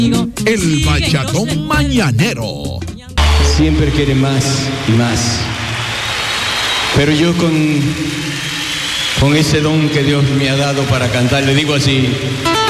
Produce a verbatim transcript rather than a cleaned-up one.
El Bachatón Mañanero. Siempre quiere más y más. Pero yo con, con ese don que Dios me ha dado para cantar, le digo así.